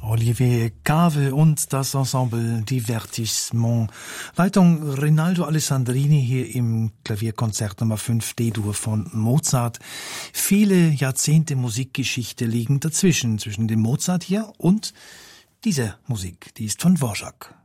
Olivier Cave und das Ensemble Divertissement. Leitung Rinaldo Alessandrini hier im Klavierkonzert Nummer 5 D-Dur von Mozart. Viele Jahrzehnte Musikgeschichte liegen dazwischen, zwischen dem Mozart hier und dieser Musik. Die ist von Dvorak.